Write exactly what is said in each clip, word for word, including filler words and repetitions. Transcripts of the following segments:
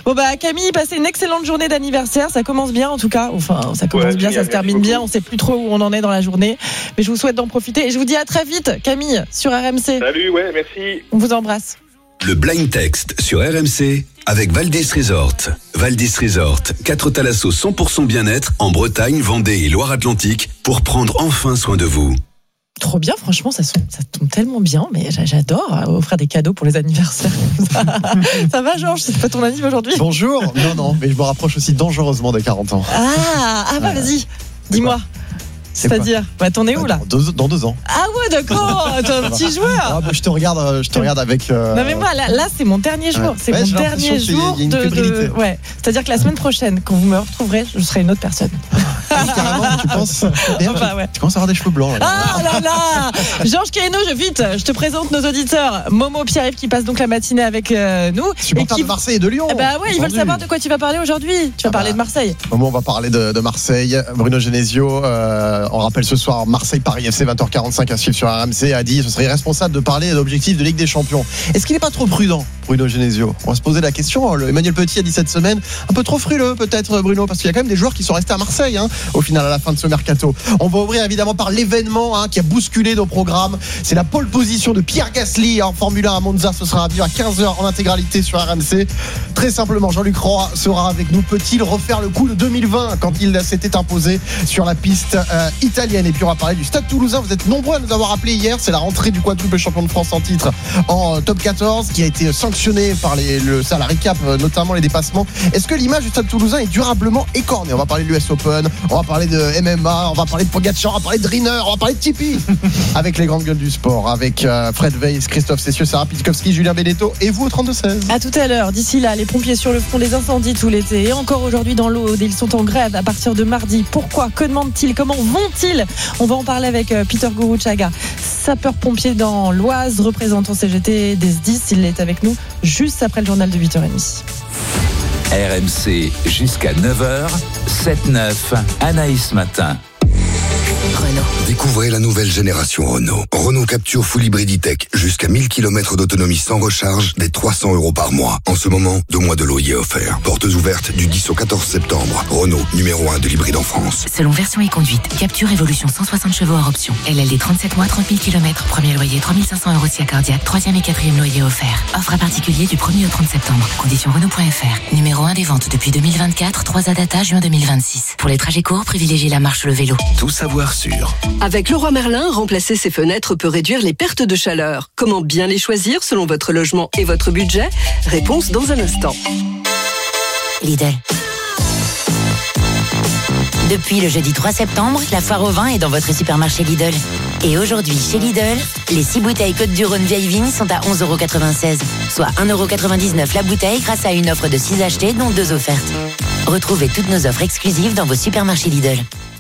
Bon bah Camille, passez une excellente journée d'anniversaire. Ça commence bien en tout cas. Enfin, ça commence Ouais, bien, génial, ça se termine bien. On sait plus trop où on en est dans la journée, mais je vous souhaite d'en profiter. Et je vous dis à très vite, Camille, sur R M C. Salut, ouais, merci. On vous embrasse. Le blind text sur R M C avec Valdis Resort. Valdis Resort, quatre thalassos cent pour cent bien-être en Bretagne, Vendée et Loire-Atlantique pour prendre enfin soin de vous. Trop bien, franchement, ça, son, ça tombe tellement bien, mais j'adore offrir des cadeaux pour les anniversaires. Ça, ça va, Georges? C'est pas ton anniversaire aujourd'hui? Bonjour. Non, non, mais je me rapproche aussi dangereusement des quarante ans. Ah, ah bah vas-y, dis-moi. C'est-à-dire, bah t'en es où là? Dans deux, dans deux ans. Ah ouais, d'accord, t'es un petit joueur. Ah bah je te regarde, je te regarde avec. Euh... Non mais moi là, là c'est mon dernier jour, ouais. c'est ouais, mon dernier jour y a, y a de, de, ouais. C'est-à-dire que la semaine prochaine, quand vous me retrouverez, je serai une autre personne. Ah, carrément, tu penses? D'ailleurs, bah, ouais. tu commences à avoir des cheveux blancs. Là. Ah là là, Georges Quérino, je vite, je te présente nos auditeurs. Momo, Pierre-Yves qui passe donc la matinée avec euh, nous. Supporters qui... de Marseille et de Lyon. Eh bah ouais, ils veulent savoir de quoi tu vas parler aujourd'hui. Tu vas ah parler bah. de Marseille. Momo, on va parler de, de Marseille. Bruno Genesio, euh, on rappelle ce soir Marseille-Paris F C, vingt heures quarante-cinq à suivre sur R M C, a dit ce serait irresponsable de parler d'objectifs de Ligue des Champions. Est-ce qu'il n'est pas trop prudent, Bruno Genesio? On va se poser la question. Le Emmanuel Petit a dit cette semaine, un peu trop frileux peut-être, Bruno, parce qu'il y a quand même des joueurs qui sont restés à Marseille hein, au final à la fin de ce mercato. On va ouvrir évidemment par l'événement hein, qui a bousculé nos programmes. C'est la pole position de Pierre Gasly en Formule un à Monza. Ce sera à vivre à quinze heures en intégralité sur R M C. Très simplement, Jean-Luc Roy sera avec nous. Peut-il refaire le coup de deux mille vingt quand il s'était imposé sur la piste euh, italienne? Et puis on va parler du Stade Toulousain. Vous êtes nombreux à nous avoir appelé hier. C'est la rentrée du quadruple champion de France en titre en top quatorze qui a été sanctionné par les, le salary cap, notamment les dépassements. Est-ce que l'image du Stade Toulousain est durablement écornée? On va parler de l'U S Open, on va parler de M M A, on va parler de Pogacar, on va parler de Riner, on va parler de Tipeee avec les grandes gueules du sport, avec euh, Fred Weiss, Christophe Cessieux, Sarah Pitkowski, Julien Benedetto et vous au trente-deux seize. À tout à l'heure. D'ici là, les pompiers sur le front des incendies tout l'été et encore aujourd'hui dans l'Aude. Ils sont en grève à partir de mardi. Pourquoi? Que demandent-ils? Comment vont-ils? On va en parler avec euh, Peter Gourouchaga, sapeur-pompier dans l'Oise, représentant C G T des S D I S. Il est avec nous juste après le journal de huit heures trente. R M C jusqu'à neuf heures, sept neuf, Anaïs Matin. Renault. Découvrez la nouvelle génération Renault. Renault Capture Full Hybrid E-Tech. Jusqu'à mille kilomètres d'autonomie sans recharge, dès trois cents euros par mois. En ce moment, deux mois de loyer offert. Portes ouvertes du dix au quatorze septembre. Renault, numéro un de l'hybride en France. Selon version et conduite, Capture Evolution cent soixante chevaux hors option. L L D trente-sept mois, trente mille kilomètres. Premier loyer trois mille cinq cents euros si accordiate. Troisième et quatrième loyer offert. Offre à particulier du premier au trente septembre. Conditions Renault point F R. Numéro un des ventes depuis deux mille vingt-quatre. trois A data juin deux mille vingt-six. Pour les trajets courts, privilégiez la marche ou le vélo. Tout savoir sûr. Avec Leroy Merlin, remplacer ses fenêtres peut réduire les pertes de chaleur. Comment bien les choisir selon votre logement et votre budget? Réponse dans un instant. Lidl. Depuis le jeudi trois septembre, la foire au vin est dans votre supermarché Lidl. Et aujourd'hui, chez Lidl, les six bouteilles Côte-du-Rhône vieille vigne sont à onze euros quatre-vingt-seize, soit un euro quatre-vingt-dix-neuf la bouteille grâce à une offre de six achetés, dont deux offertes. Retrouvez toutes nos offres exclusives dans vos supermarchés Lidl.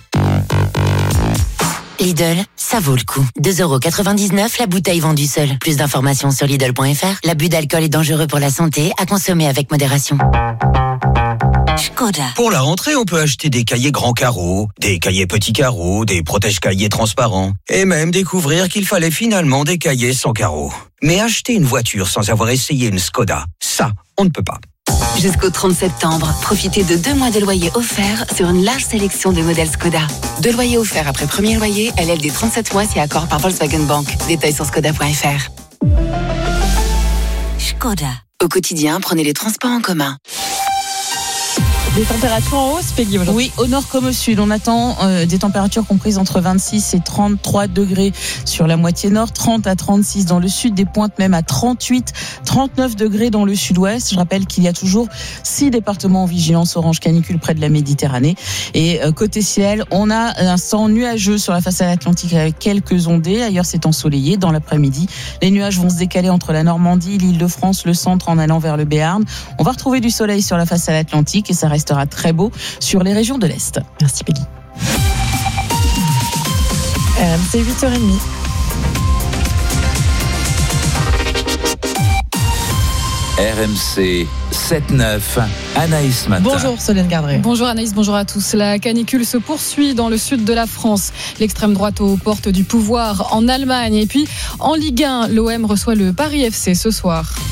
Lidl, ça vaut le coup. deux euros quatre-vingt-dix-neuf la bouteille vendue seule. Plus d'informations sur Lidl point F R. L'abus d'alcool est dangereux pour la santé, à consommer avec modération. Skoda. Pour la rentrée, on peut acheter des cahiers grands carreaux, des cahiers petits carreaux, des protège-cahiers transparents, et même découvrir qu'il fallait finalement des cahiers sans carreaux. Mais acheter une voiture sans avoir essayé une Skoda, ça, on ne peut pas. Jusqu'au trente septembre, profitez de deux mois de loyer offerts sur une large sélection de modèles Skoda. Deux loyers offerts après premier loyer, L L D trente-sept mois si accord par Volkswagen Bank. Détails sur skoda point F R. Skoda. Au quotidien, prenez les transports en commun. Des températures en hausse, Peggy, aujourd'hui. Oui, au nord comme au sud. On attend euh, des températures comprises entre vingt-six et trente-trois degrés sur la moitié nord, trente à trente-six dans le sud, des pointes même à trente-huit, trente-neuf degrés dans le sud-ouest. Je rappelle qu'il y a toujours six départements en vigilance orange canicule près de la Méditerranée. Et euh, côté ciel, on a un temps nuageux sur la façade atlantique avec quelques ondées. Ailleurs, c'est ensoleillé. Dans l'après-midi, les nuages vont se décaler entre la Normandie, l'Île-de-France, le centre en allant vers le Béarn. On va retrouver du soleil sur la façade atlantique et ça reste restera très beau sur les régions de l'Est. Merci Peggy. Euh, c'est huit heures trente. R M C sept neuf, Anaïs Matin. Bonjour Solène Gardré. Bonjour Anaïs, bonjour à tous. La canicule se poursuit dans le sud de la France. L'extrême droite aux portes du pouvoir en Allemagne. Et puis en Ligue un, l'O M reçoit le Paris F C ce soir.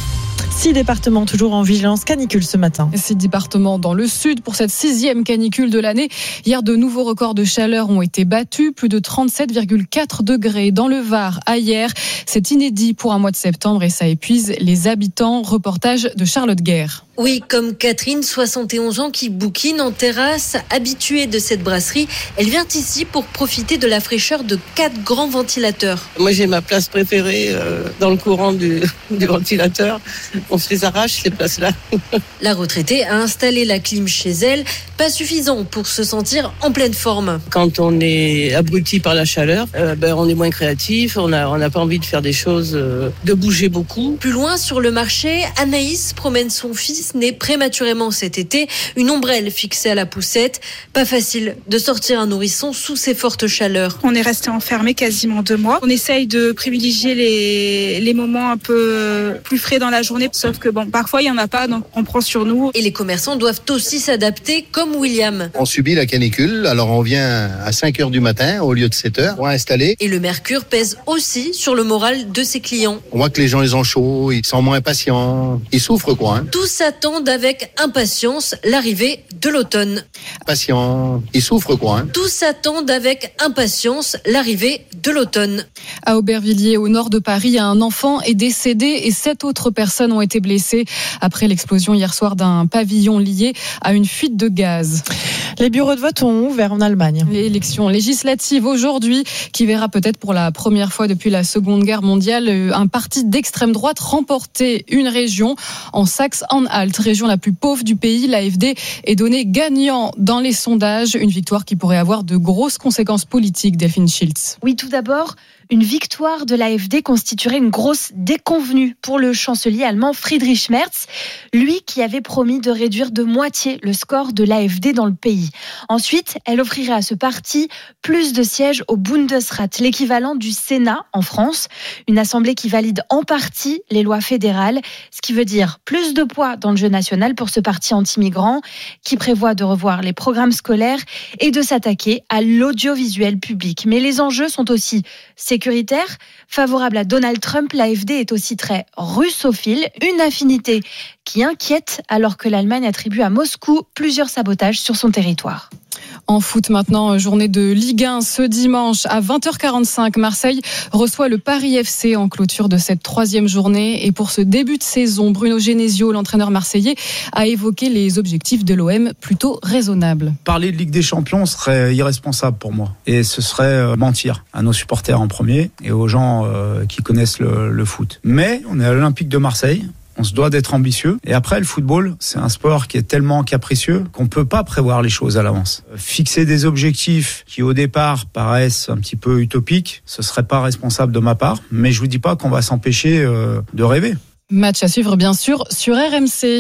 Six départements toujours en vigilance canicule ce matin. Six départements dans le sud pour cette sixième canicule de l'année. Hier, de nouveaux records de chaleur ont été battus. Plus de trente-sept virgule quatre degrés dans le Var à hier. C'est inédit pour un mois de septembre et ça épuise les habitants. Reportage de Charlotte Guerre. Oui, comme Catherine, soixante et onze ans, qui bouquine en terrasse, habituée de cette brasserie. Elle vient ici pour profiter de la fraîcheur de quatre grands ventilateurs. Moi, j'ai ma place préférée euh, dans le courant du, du ventilateur. On se les arrache, ces places-là. La retraitée a installé la clim chez elle, pas suffisant pour se sentir en pleine forme. Quand on est abruti par la chaleur, euh, ben, on est moins créatif, on n'a on n'a pas envie de faire des choses, euh, de bouger beaucoup. Plus loin, sur le marché, Anaïs promène son fils né prématurément cet été, une ombrelle fixée à la poussette. Pas facile de sortir un nourrisson sous ces fortes chaleurs. On est resté enfermé quasiment deux mois. On essaye de privilégier les, les moments un peu plus frais dans la journée, sauf que bon, parfois il n'y en a pas, donc on prend sur nous. Et les commerçants doivent aussi s'adapter, comme William. On subit la canicule, alors on vient à cinq heures du matin au lieu de sept heures pour installer. Et le mercure pèse aussi sur le moral de ses clients. On voit que les gens ils ont chaud, ils sont moins patients, ils souffrent quoi. Hein. Tous attendent avec impatience l'arrivée de l'automne. Patients, ils souffrent quoi. Hein. Tous attendent avec impatience l'arrivée de l'automne. À Aubervilliers, au nord de Paris, un enfant est décédé et sept autres personnes ont été blessées après l'explosion hier soir d'un pavillon lié à une fuite de gaz. Les bureaux de vote ont ouvert en Allemagne. L'élection législative aujourd'hui qui verra peut-être pour la première fois depuis la Seconde Guerre mondiale un parti d'extrême droite remporter une région en Saxe-Anhalt, région la plus pauvre du pays. L'A F D est donné gagnant dans les sondages, une victoire qui pourrait avoir de grosses conséquences politiques. Delphine Schiltz. Oui, tout d'abord, une victoire de l'A F D constituerait une grosse déconvenue pour le chancelier allemand Friedrich Merz, lui qui avait promis de réduire de moitié le score de l'A F D dans le pays. Ensuite, elle offrirait à ce parti plus de sièges au Bundesrat, l'équivalent du Sénat en France, une assemblée qui valide en partie les lois fédérales, ce qui veut dire plus de poids dans le jeu national pour ce parti anti-migrant qui prévoit de revoir les programmes scolaires et de s'attaquer à l'audiovisuel public. Mais les enjeux sont aussi sécuritaires. Favorable à Donald Trump, l'A F D est aussi très russophile, une affinité qui inquiète alors que l'Allemagne attribue à Moscou plusieurs sabotages sur son territoire. En foot maintenant, journée de Ligue un ce dimanche à vingt heures quarante-cinq. Marseille reçoit le Paris F C en clôture de cette troisième journée. Et pour ce début de saison, Bruno Genesio, l'entraîneur marseillais, a évoqué les objectifs de l'O M plutôt raisonnables. Parler de Ligue des Champions serait irresponsable pour moi. Et ce serait mentir à nos supporters en premier et aux gens qui connaissent le, le foot. Mais on est à l'Olympique de Marseille. On se doit d'être ambitieux. Et après, le football, c'est un sport qui est tellement capricieux qu'on ne peut pas prévoir les choses à l'avance. Fixer des objectifs qui, au départ, paraissent un petit peu utopiques, ce ne serait pas responsable de ma part. Mais je ne vous dis pas qu'on va s'empêcher euh, de rêver. Match à suivre, bien sûr, sur R M C.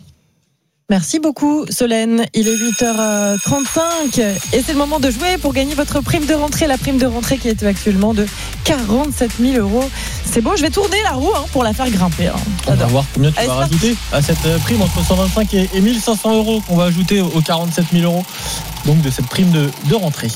Merci beaucoup Solène, il est huit heures trente-cinq et c'est le moment de jouer pour gagner votre prime de rentrée, la prime de rentrée qui est actuellement de quarante-sept mille euros. C'est beau, je vais tourner la roue hein, pour la faire grimper. Hein. On va voir combien tu Allez, vas rajouter à cette prime entre cent vingt-cinq et mille cinq cents euros qu'on va ajouter aux quarante-sept mille euros donc de cette prime de, de rentrée.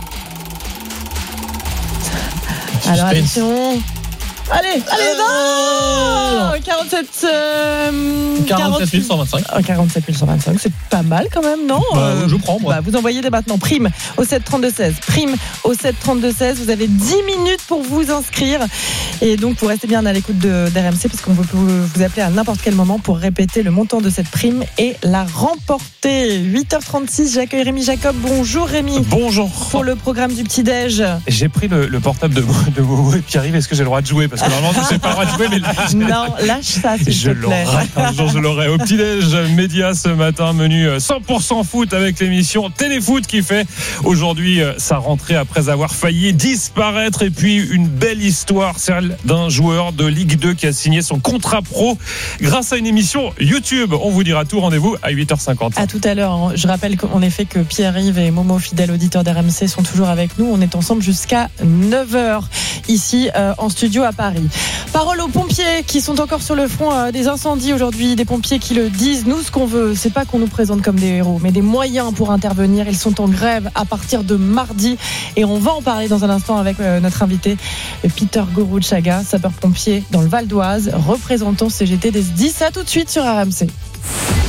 Alors attention. Allez, allez, non quarante-sept, euh, quarante-sept mille cent vingt-cinq. quarante-sept mille cent vingt-cinq, c'est pas mal quand même, non bah, euh, Je prends, moi. Bah, vous envoyez dès maintenant prime au sept trente-deux seize. Prime au sept trente-deux seize. Vous avez dix minutes pour vous inscrire. Et donc, vous restez bien à l'écoute de, d'R M C parce qu'on peut vous appeler à n'importe quel moment pour répéter le montant de cette prime et la remporter. huit heures trente-six, j'accueille Rémi Jacob. Bonjour Rémi. Bonjour. Pour le programme du petit-déj. J'ai pris le, le portable de, de Momo et Pierre-Yves. Est-ce que j'ai le droit de jouer? Parce que normalement, je n'ai pas le droit de jouer. Mais là, non, lâche ça, s'il je te plaît. L'aurai. Un jour, je l'aurai. Au petit-déj, média ce matin, menu cent pour cent foot avec l'émission Téléfoot qui fait aujourd'hui sa rentrée après avoir failli disparaître. Et puis, une belle histoire, celle d'un joueur de Ligue deux qui a signé son contrat pro grâce à une émission YouTube. On vous dira tout. Rendez-vous à huit heures cinquante. À tout à l'heure. Je rappelle en effet que Pierre-Yves et Momo, fidèles auditeurs d'R M C, sont toujours avec nous. On est ensemble jusqu'à neuf heures ici euh, en studio à Paris. Paris. Parole aux pompiers qui sont encore sur le front des incendies aujourd'hui, des pompiers qui le disent. Nous, ce qu'on veut, c'est pas qu'on nous présente comme des héros, mais des moyens pour intervenir. Ils sont en grève à partir de mardi et on va en parler dans un instant avec notre invité Peter Gourouchaga, sapeur-pompier dans le Val d'Oise, représentant C G T des S D I S. À tout de suite sur R M C.